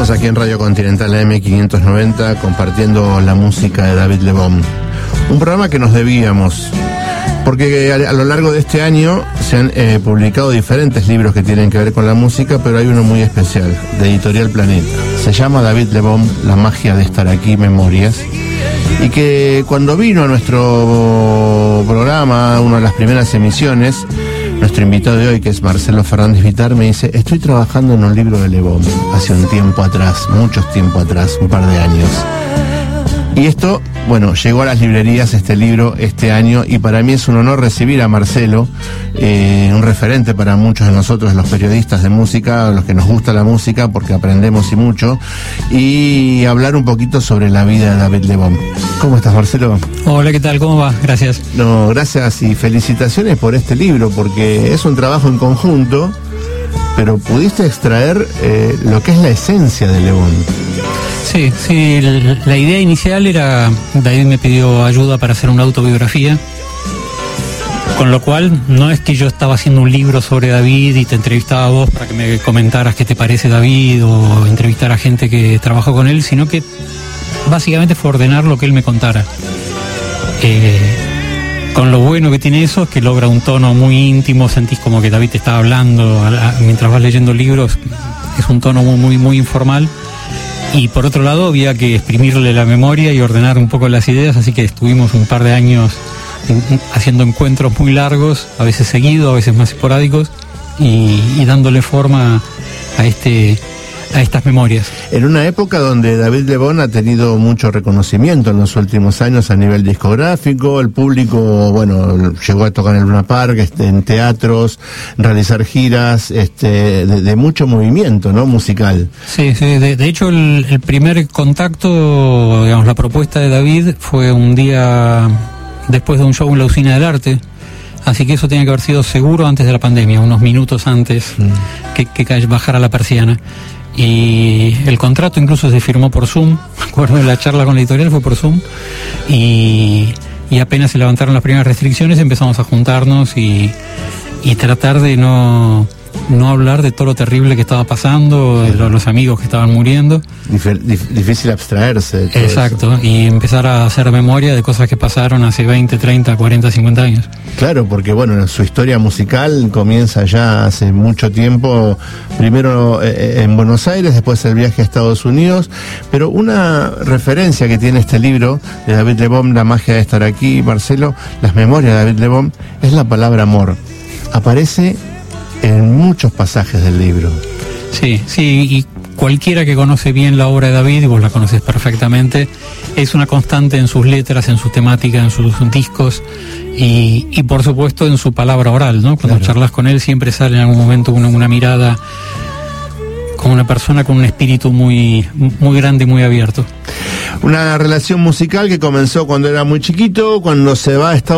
Estamos aquí en Radio Continental AM590 compartiendo la música de David Lebón. Un programa que nos debíamos, porque a lo largo de este año se han publicado diferentes libros que tienen que ver con la música, pero hay uno muy especial, de Editorial Planeta. Se llama David Lebón, La magia de estar aquí, Memorias. Y que cuando vino a nuestro programa, una de las primeras emisiones, nuestro invitado de hoy, que es Marcelo Fernández Vitar, me dice: estoy trabajando en un libro de Lebón, hace un tiempo atrás, mucho tiempo atrás, un par de años. Y esto, bueno, llegó a las librerías este libro este año, y para mí es un honor recibir a Marcelo, un referente para muchos de nosotros, los periodistas de música, los que nos gusta la música, porque aprendemos y mucho, y hablar un poquito sobre la vida de David Lebón. ¿Cómo estás, Marcelo? Hola, ¿qué tal? ¿Cómo va? Gracias. No, gracias y felicitaciones por este libro, porque es un trabajo en conjunto, pero pudiste extraer lo que es la esencia de Lebón. Sí, la idea inicial era, David me pidió ayuda para hacer una autobiografía, con lo cual no es que yo estaba haciendo un libro sobre David y te entrevistaba a vos para que me comentaras qué te parece David o entrevistar a gente que trabajó con él, sino que básicamente fue ordenar lo que él me contara. Con lo bueno que tiene eso es que logra un tono muy íntimo, sentís como que David te está hablando mientras vas leyendo libros, es un tono muy informal. Y por otro lado había que exprimirle la memoria y ordenar un poco las ideas, así que estuvimos un par de años haciendo encuentros muy largos, a veces seguidos, a veces más esporádicos, y dándole forma a estas memorias. En una época donde David Lebón ha tenido mucho reconocimiento en los últimos años a nivel discográfico, el público, bueno, llegó a tocar en el Luna Park, en teatros, realizar giras, de mucho movimiento, ¿no? Musical. Sí, de hecho el primer contacto, digamos, la propuesta de David fue un día después de un show en la Usina del Arte. Así que eso tiene que haber sido seguro antes de la pandemia, unos minutos antes que bajara la persiana. Y el contrato incluso se firmó por Zoom, me acuerdo de la charla con la editorial, fue por Zoom, y apenas se levantaron las primeras restricciones empezamos a juntarnos y tratar de no hablar de todo lo terrible que estaba pasando, de los amigos que estaban muriendo. Difícil abstraerse de todo. Exacto, eso. Y empezar a hacer memoria de cosas que pasaron hace 20, 30, 40, 50 años. Claro, porque bueno, su historia musical comienza ya hace mucho tiempo, primero en Buenos Aires, después el viaje a Estados Unidos, pero una referencia que tiene este libro de David Lebón, La magia de estar aquí, Marcelo, las memorias de David Lebón, es la palabra amor. Aparece en muchos pasajes del libro. Sí, y cualquiera que conoce bien la obra de David, y vos la conoces perfectamente, es una constante en sus letras, en su temática, en sus discos y por supuesto en su palabra oral, ¿no? Cuando charlas con él siempre sale en algún momento una mirada como una persona con un espíritu muy grande y muy abierto. Una relación musical que comenzó cuando era muy chiquito, cuando se va a Estados